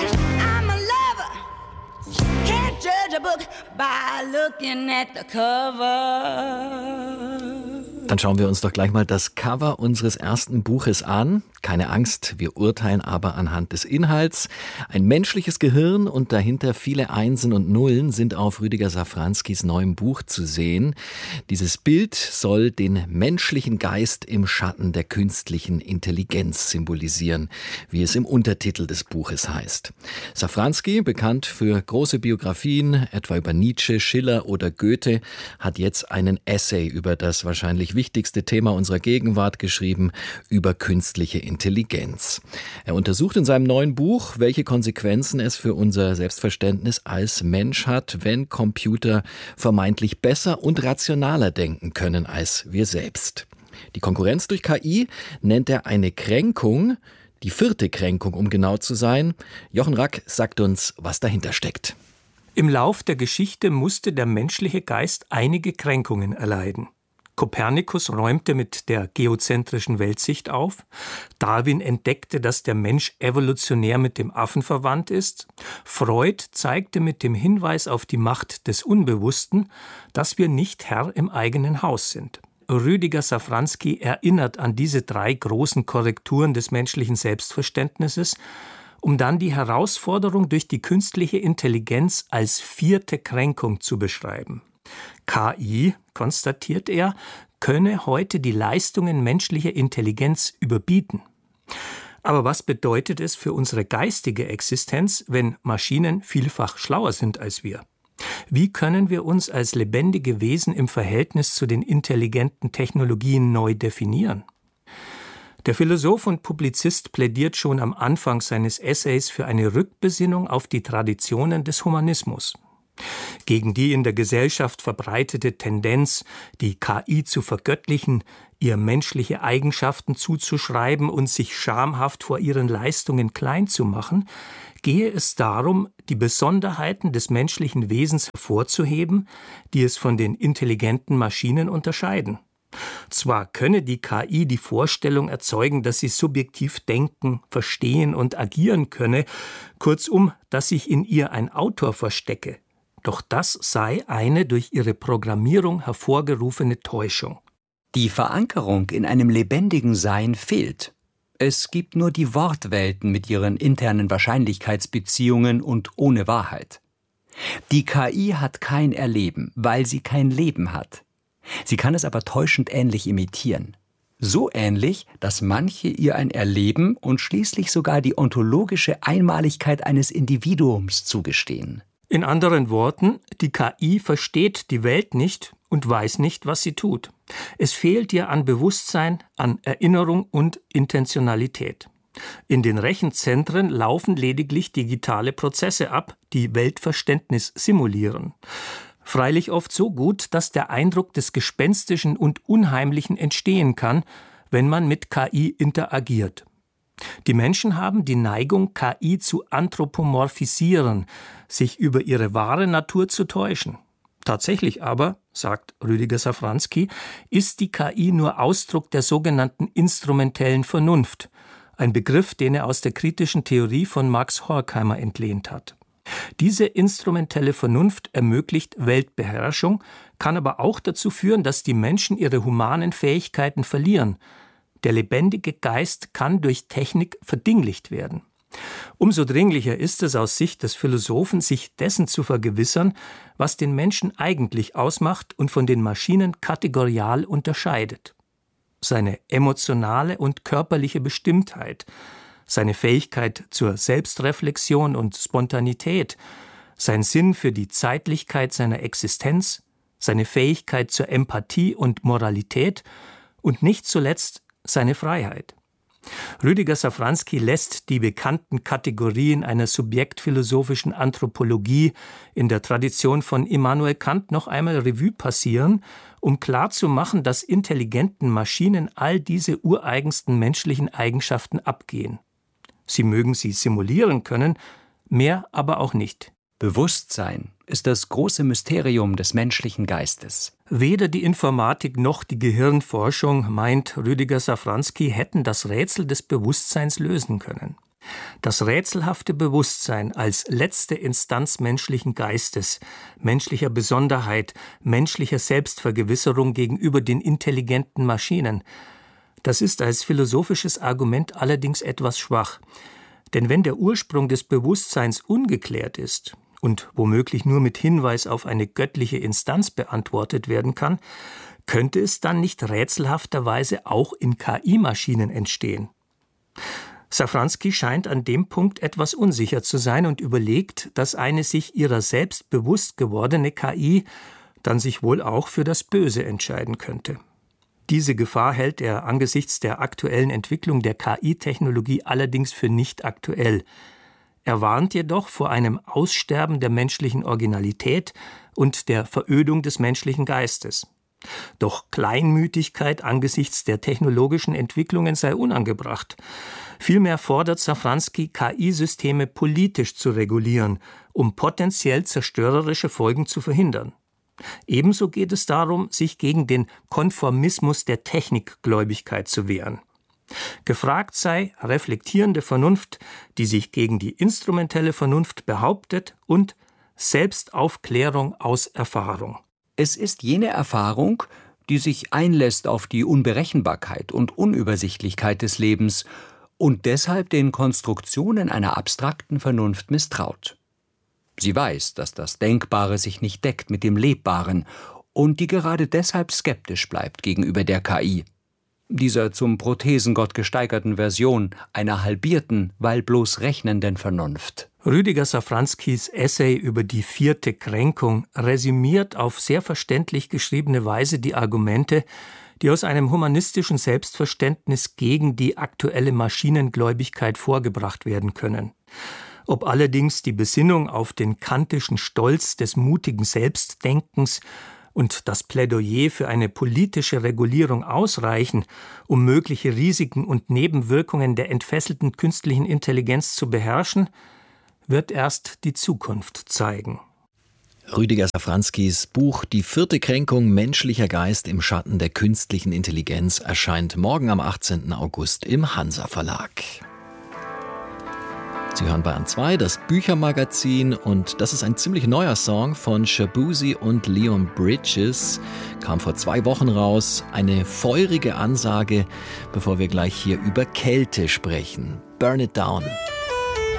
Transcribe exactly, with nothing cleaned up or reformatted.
I'm a lover. Can't judge a book by looking at the cover. Dann schauen wir uns doch gleich mal das Cover unseres ersten Buches an. Keine Angst, wir urteilen aber anhand des Inhalts. Ein menschliches Gehirn und dahinter viele Einsen und Nullen sind auf Rüdiger Safranskis neuem Buch zu sehen. Dieses Bild soll den menschlichen Geist im Schatten der künstlichen Intelligenz symbolisieren, wie es im Untertitel des Buches heißt. Safranski, bekannt für große Biografien, etwa über Nietzsche, Schiller oder Goethe, hat jetzt einen Essay über das wahrscheinlich wichtigste Thema unserer Gegenwart geschrieben, über künstliche Intelligenz. Er untersucht in seinem neuen Buch, welche Konsequenzen es für unser Selbstverständnis als Mensch hat, wenn Computer vermeintlich besser und rationaler denken können als wir selbst. Die Konkurrenz durch K I nennt er eine Kränkung, die vierte Kränkung, um genau zu sein. Jochen Rack sagt uns, was dahinter steckt. Im Lauf der Geschichte musste der menschliche Geist einige Kränkungen erleiden. Kopernikus räumte mit der geozentrischen Weltsicht auf. Darwin entdeckte, dass der Mensch evolutionär mit dem Affen verwandt ist. Freud zeigte mit dem Hinweis auf die Macht des Unbewussten, dass wir nicht Herr im eigenen Haus sind. Rüdiger Safranski erinnert an diese drei großen Korrekturen des menschlichen Selbstverständnisses, um dann die Herausforderung durch die künstliche Intelligenz als vierte Kränkung zu beschreiben. K I, konstatiert er, könne heute die Leistungen menschlicher Intelligenz überbieten. Aber was bedeutet es für unsere geistige Existenz, wenn Maschinen vielfach schlauer sind als wir? Wie können wir uns als lebendige Wesen im Verhältnis zu den intelligenten Technologien neu definieren? Der Philosoph und Publizist plädiert schon am Anfang seines Essays für eine Rückbesinnung auf die Traditionen des Humanismus. Gegen die in der Gesellschaft verbreitete Tendenz, die K I zu vergöttlichen, ihr menschliche Eigenschaften zuzuschreiben und sich schamhaft vor ihren Leistungen klein zu machen, gehe es darum, die Besonderheiten des menschlichen Wesens hervorzuheben, die es von den intelligenten Maschinen unterscheiden. Zwar könne die K I die Vorstellung erzeugen, dass sie subjektiv denken, verstehen und agieren könne, kurzum, dass sich in ihr ein Autor verstecke. Doch das sei eine durch ihre Programmierung hervorgerufene Täuschung. Die Verankerung in einem lebendigen Sein fehlt. Es gibt nur die Wortwelten mit ihren internen Wahrscheinlichkeitsbeziehungen und ohne Wahrheit. Die K I hat kein Erleben, weil sie kein Leben hat. Sie kann es aber täuschend ähnlich imitieren. So ähnlich, dass manche ihr ein Erleben und schließlich sogar die ontologische Einmaligkeit eines Individuums zugestehen. In anderen Worten, die K I versteht die Welt nicht und weiß nicht, was sie tut. Es fehlt ihr an Bewusstsein, an Erinnerung und Intentionalität. In den Rechenzentren laufen lediglich digitale Prozesse ab, die Weltverständnis simulieren. Freilich oft so gut, dass der Eindruck des Gespenstischen und Unheimlichen entstehen kann, wenn man mit K I interagiert. Die Menschen haben die Neigung, K I zu anthropomorphisieren, sich über ihre wahre Natur zu täuschen. Tatsächlich aber, sagt Rüdiger Safranski, ist die K I nur Ausdruck der sogenannten instrumentellen Vernunft, ein Begriff, den er aus der kritischen Theorie von Max Horkheimer entlehnt hat. Diese instrumentelle Vernunft ermöglicht Weltbeherrschung, kann aber auch dazu führen, dass die Menschen ihre humanen Fähigkeiten verlieren. Der lebendige Geist kann durch Technik verdinglicht werden. Umso dringlicher ist es aus Sicht des Philosophen, sich dessen zu vergewissern, was den Menschen eigentlich ausmacht und von den Maschinen kategorial unterscheidet. Seine emotionale und körperliche Bestimmtheit, seine Fähigkeit zur Selbstreflexion und Spontanität, sein Sinn für die Zeitlichkeit seiner Existenz, seine Fähigkeit zur Empathie und Moralität und nicht zuletzt seine Freiheit. Rüdiger Safranski lässt die bekannten Kategorien einer subjektphilosophischen Anthropologie in der Tradition von Immanuel Kant noch einmal Revue passieren, um klarzumachen, dass intelligenten Maschinen all diese ureigensten menschlichen Eigenschaften abgehen. Sie mögen sie simulieren können, mehr aber auch nicht. Bewusstsein ist das große Mysterium des menschlichen Geistes. Weder die Informatik noch die Gehirnforschung, meint Rüdiger Safranski, hätten das Rätsel des Bewusstseins lösen können. Das rätselhafte Bewusstsein als letzte Instanz menschlichen Geistes, menschlicher Besonderheit, menschlicher Selbstvergewisserung gegenüber den intelligenten Maschinen, das ist als philosophisches Argument allerdings etwas schwach. Denn wenn der Ursprung des Bewusstseins ungeklärt ist und womöglich nur mit Hinweis auf eine göttliche Instanz beantwortet werden kann, könnte es dann nicht rätselhafterweise auch in K I-Maschinen entstehen? Safransky scheint an dem Punkt etwas unsicher zu sein und überlegt, dass eine sich ihrer selbst bewusst gewordene K I dann sich wohl auch für das Böse entscheiden könnte. Diese Gefahr hält er angesichts der aktuellen Entwicklung der K I-Technologie allerdings für nicht aktuell. Er warnt jedoch vor einem Aussterben der menschlichen Originalität und der Verödung des menschlichen Geistes. Doch Kleinmütigkeit angesichts der technologischen Entwicklungen sei unangebracht. Vielmehr fordert Safransky, K I-Systeme politisch zu regulieren, um potenziell zerstörerische Folgen zu verhindern. Ebenso geht es darum, sich gegen den Konformismus der Technikgläubigkeit zu wehren. Gefragt sei reflektierende Vernunft, die sich gegen die instrumentelle Vernunft behauptet, und Selbstaufklärung aus Erfahrung. Es ist jene Erfahrung, die sich einlässt auf die Unberechenbarkeit und Unübersichtlichkeit des Lebens und deshalb den Konstruktionen einer abstrakten Vernunft misstraut. Sie weiß, dass das Denkbare sich nicht deckt mit dem Lebbaren und die gerade deshalb skeptisch bleibt gegenüber der K I, dieser zum Prothesengott gesteigerten Version einer halbierten, weil bloß rechnenden Vernunft. Rüdiger Safranskys Essay über die vierte Kränkung resümiert auf sehr verständlich geschriebene Weise die Argumente, die aus einem humanistischen Selbstverständnis gegen die aktuelle Maschinengläubigkeit vorgebracht werden können. Ob allerdings die Besinnung auf den kantischen Stolz des mutigen Selbstdenkens und das Plädoyer für eine politische Regulierung ausreichen, um mögliche Risiken und Nebenwirkungen der entfesselten künstlichen Intelligenz zu beherrschen, wird erst die Zukunft zeigen. Rüdiger Safranskys Buch »Die vierte Kränkung – Menschlicher Geist im Schatten der künstlichen Intelligenz« erscheint morgen am achtzehnten August im Hansa Verlag. Sie hören Bayern zwei, das Büchermagazin, und das ist ein ziemlich neuer Song von Shaboozey und Leon Bridges. Kam vor zwei Wochen raus, eine feurige Ansage, bevor wir gleich hier über Kälte sprechen. Burn It Down.